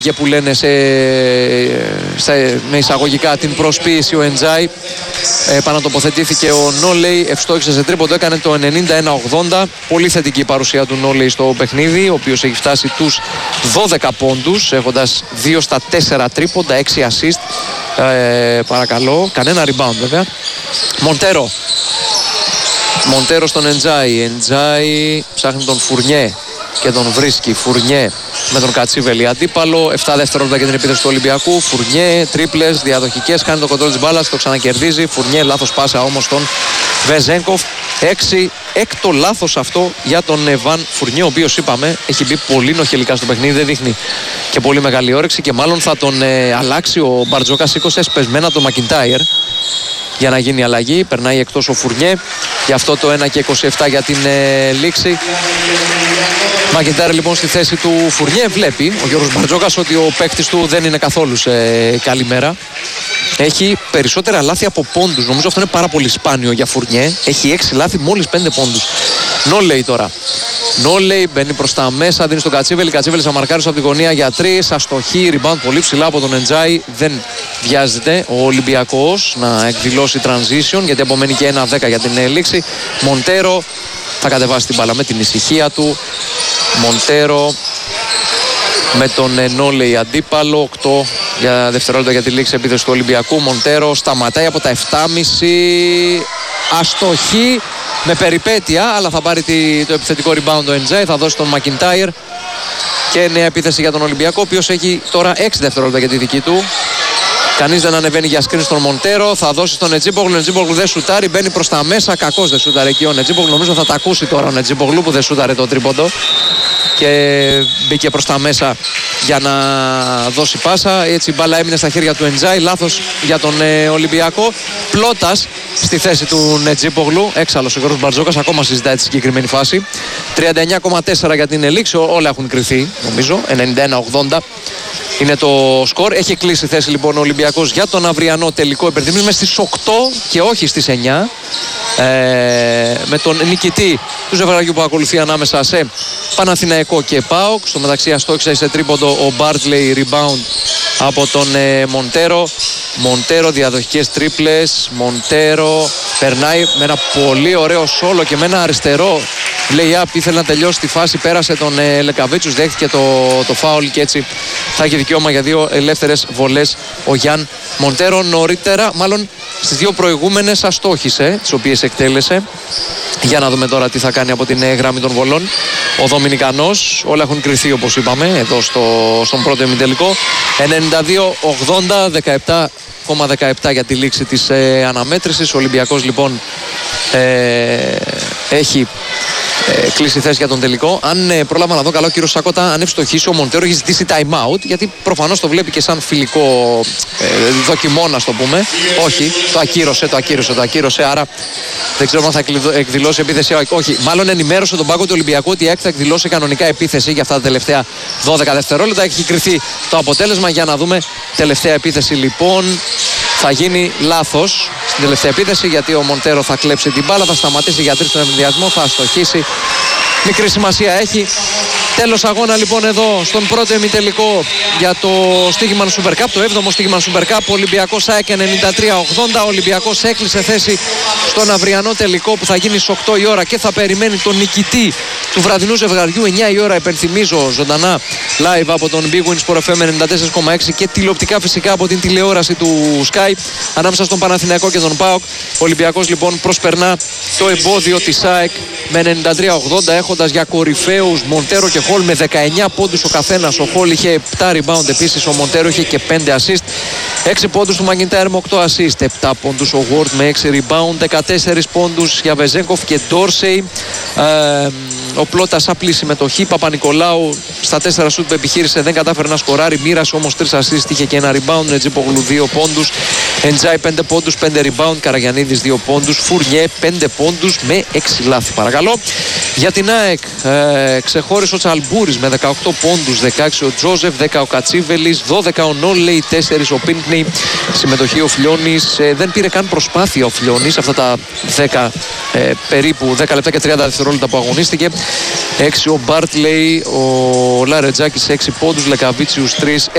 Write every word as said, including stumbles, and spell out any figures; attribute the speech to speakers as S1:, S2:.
S1: που λένε σε, σε, με εισαγωγικά την προσποίηση ο Εντζάι. Επανατοποθετήθηκε ο Νόλεϊ, ευστόχησε σε τρίποντο, έκανε το ενενήντα ένα ογδόντα. Πολύ θετική η παρουσία του Νόλεϊ στο παιχνίδι, ο οποίος έχει φτάσει τους δώδεκα πόντους, έχοντας δύο στα τέσσερα τρίποντα, έξι assist. Ε, παρακαλώ, κανένα rebound βέβαια. Μοντέρο. Μοντέρο στον Εντζάι. Εντζάι ψάχνει τον Φουρνιέ και τον βρίσκει. Φουρνιέ με τον Κατσίβελη αντίπαλο. επτά δευτερόλεπτα για την επίθεση του Ολυμπιακού. Φουρνιέ, τρίπλες, διαδοχικές. Κάνει το κοντρόλ της μπάλας, το ξανακερδίζει. Φουρνιέ, λάθος πάσα όμως τον Βεζένκοφ. έξι, έκτο λάθος αυτό για τον Εβάν Φουρνιέ, ο οποίος είπαμε έχει μπει πολύ νοχελικά στο παιχνίδι. Δεν δείχνει και πολύ μεγάλη όρεξη και μάλλον θα τον ε, αλλάξει ο Μπαρτζόκας. Σήκωσε σπεσμένα το Μακιντάιρ για να γίνει αλλαγή. Περνάει εκτός ο Φουρνιέ. Γι' αυτό το ένα και είκοσι επτά για την ε, λήξη. Μακιντάιρ λοιπόν στη θέση του Φουρνιέ. Βλέπει ο Γιώργος Μπαρτζόκας ότι ο παίκτης του δεν είναι καθόλου σε καλή μέρα. Έχει περισσότερα λάθη από πόντους. Νομίζω αυτό είναι πάρα πολύ σπάνιο για Φουρνιέ. Έχει έξι λάθη, μόλις πέντε πόντους. Νόλεϊ τώρα. Νόλεϊ μπαίνει προς τα μέσα, δίνει στον Κατσίβελη. Κατσίβελη αμαρκάρει από τη γωνία για τρεις. Αστοχή, rebound πολύ ψηλά από τον Εντζάι. Δεν βιάζεται ο Ολυμπιακός να εκδηλώσει transition, γιατί απομένει και ένα δέκα για την λήξη. Μοντέρο θα κατεβάσει την μπάλα με την ησυχία του. Μοντέρο με τον Νόλεϊ αντίπαλο. οκτώ για δευτερόλεπτα για τη λήξη επίθεση του Ολυμπιακού. Μοντέρο σταματάει από τα επτά κόμμα πέντε. Αστοχή με περιπέτεια, αλλά θα πάρει το επιθετικό rebound ο Εντζάι. Θα δώσει τον Μακιντάιρ. Και νέα επίθεση για τον Ολυμπιακό, ο οποίος έχει τώρα έξι δευτερόλεπτα για τη δική του. Κανείς δεν ανεβαίνει για screen στον Μοντέρο. Θα δώσει στον Νετζίμπογλου. Ο Νετζίμπογλου δεν σουτάρει. Μπαίνει προς τα μέσα. Κακώς δεν σούταρε εκεί ο Νετζίμπογλου. Νομίζω θα τα ακούσει τώρα ο Νετζίμπογλου που δεν σούταρε το τρίποντο. Και μπήκε προς τα μέσα για να δώσει πάσα. Έτσι η μπάλα έμεινε στα χέρια του Εντζάι. Λάθος για τον ε, Ολυμπιακό. Πλώτας στη θέση του Νετζίμπογλου. Έξαλλος ο Γιώργος Μπαρτζόκας. Ακόμα συζητάει τη συγκεκριμένη φάση. τριάντα εννιά κόμμα τέσσερα για την ελήξη. Όλα έχουν κρυθεί νομίζω. ενενήντα ένα ογδόντα. Είναι το σκορ. Έχει κλείσει θέση λοιπόν ο Ολυμπιακός για τον αυριανό τελικό. Υπενθυμίζουμε στις οκτώ και όχι στις εννιά. Ε, με τον νικητή του ζευγαριού που ακολουθεί ανάμεσα σε Παναθηναϊκό και ΠΑΟΚ. Στο μεταξύ αστόχησε σε τρίποντο ο Μπάρτλεϊ, rebound από τον ε, Μοντέρο. Μοντέρο, διαδοχικές τρίπλες. Μοντέρο περνάει με ένα πολύ ωραίο σόλο και με ένα αριστερό lay-up. Ήθελε να τελειώσει τη φάση, πέρασε τον ε, Λεκαβίτσους, δέχτηκε το, το φάουλ και έτσι θα έχει δικαίωμα για δύο ελεύθερες βολές ο Γιάν Μοντέρο. Νωρίτερα, μάλλον στις δύο προηγούμενες αστόχησε, τις οποίες εκτέλεσε. Για να δούμε τώρα τι θα κάνει από την ε, γραμμή των βολών ο Δομινικανός. Όλα έχουν κρυθεί όπως είπαμε εδώ στο, στον πρώτο ημιτελικό. ενενήντα δύο ογδόντα, δεκαεπτά κόμμα δεκαεπτά για τη λήξη της ε, αναμέτρησης. Ο Ολυμπιακός λοιπόν ε, έχει ε, κλείσει θέση για τον τελικό. Αν ε, πρόλαβα να δω καλά ο κύριος Σάκοτα, αν ευστοχίσει ο Μοντέρο έχει ζητήσει time out, γιατί προφανώς το βλέπει και σαν φιλικό ε, δοκιμό, να το πούμε. Όχι, το ακύρωσε, το ακύρωσε, το ακύρωσε, άρα δεν ξέρω αν θα εκδηλώσει επίθεση. Όχι, μάλλον ενημέρωσε τον πάγκο του Ολυμπιακού ότι η ΑΕΚ θα εκδηλώσει κανονικά επίθεση για αυτά τα τελευταία δώδεκα δευτερόλεπτα. Έχει κρυθεί το αποτέλεσμα. Για να δούμε τελευταία επίθεση λοιπόν. Θα γίνει λάθος στην τελευταία επίθεση, γιατί ο Μοντέρο θα κλέψει την μπάλα, θα σταματήσει για τρεις στον ευνηδιασμό, θα αστοχίσει. Μικρή σημασία έχει. Τέλος αγώνα λοιπόν εδώ στον πρώτο ημιτελικό για το Στίχημαν Super Cup, το έβδομο Στίχημαν Super Cup. Ολυμπιακός ΑΕΚ ενενήντα τρία ογδόντα. Ο Ολυμπιακός έκλεισε θέση στον αυριανό τελικό που θα γίνει στις οκτώ η ώρα και θα περιμένει τον νικητή του βραδινού ζευγαριού εννιά η ώρα. Υπενθυμίζω ζωντανά live από τον Big Win Sport εφ εμ ενενήντα τέσσερα κόμμα έξι και τηλεοπτικά φυσικά από την τηλεόραση του Sky ανάμεσα στον Παναθηναϊκό και τον ΠΑΟΚ. Ο Ολυμπιακός λοιπόν προσπερνά το εμπόδιο της ΑΕΚ με ενενήντα τρία ογδόντα, έχοντας για κορυφαίους Μοντέρο και Χολ με δεκαεννιά πόντους ο καθένας. Ο Χολ είχε επτά rebound επίσης, ο Μοντέρο είχε και πέντε assist. έξι πόντους του Μακιντάιρ με οκτώ assist, επτά πόντους ο Ward με έξι rebound, δεκατέσσερα πόντους για Βεζένκοφ και Ντόρσεϊ. Ε, ο Πλώτας απλή συμμετοχή. Παπα-Νικολάου στα τέσσερα σουτ που επιχείρησε δεν κατάφερε να σκοράρει. Μοίρασε όμως τρεις assist, είχε και ένα rebound. Νετζίπογλου δύο πόντους. Εντζάι πέντε πόντους, πέντε rebound. Καραγιανίδης δύο πόντους. Φουρνιέ πέντε πόντους με έξι λάθη. Παρακαλώ. Για την ΑΕΚ ε, ξεχώρισε ο Τσαλμπούρης με δεκαοκτώ πόντους, δεκαέξι ο Τζόζεφ, δέκα ο Κατσίβελης, δώδεκα ο Νόλεϊ, τέσσερα ο Πίνκνεϊ. Συμμετοχή ο Φλιώνης, ε, δεν πήρε καν προσπάθεια ο Φλιώνης αυτά τα δέκα ε, περίπου δέκα λεπτά και τριάντα δευτερόλεπτα που αγωνίστηκε. έξι ο Μπάρτλεϊ, ο Λαρετζάκης έξι πόντους, Λεκαβίτσιους τρία,